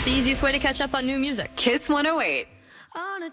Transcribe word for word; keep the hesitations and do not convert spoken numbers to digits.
the easiest way to catch up on new music. Kiss one oh eight.